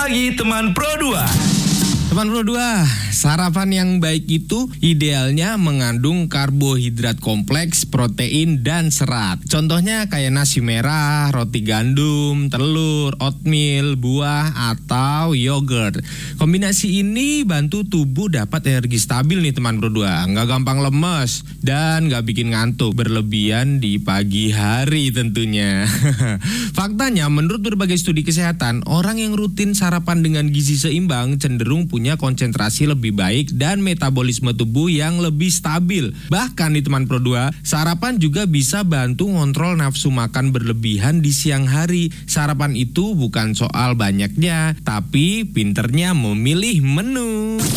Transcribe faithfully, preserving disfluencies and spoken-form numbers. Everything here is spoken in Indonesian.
Pagi Teman Pro dua. Teman Pro dua, sarapan yang baik itu idealnya mengandung karbohidrat kompleks, protein, dan serat. Contohnya kayak nasi merah, roti gandum, telur, oatmeal, buah, atau yogurt. Kombinasi ini bantu tubuh dapat energi stabil nih teman Pro dua. Nggak gampang lemes dan nggak bikin ngantuk berlebihan di pagi hari tentunya. Faktanya menurut berbagai studi kesehatan, orang yang rutin sarapan dengan gizi seimbang cenderung punya punya konsentrasi lebih baik dan metabolisme tubuh yang lebih stabil. Bahkan di teman Pro dua, sarapan juga bisa bantu ngontrol nafsu makan berlebihan di siang hari. Sarapan itu bukan soal banyaknya, tapi pinternya memilih menu.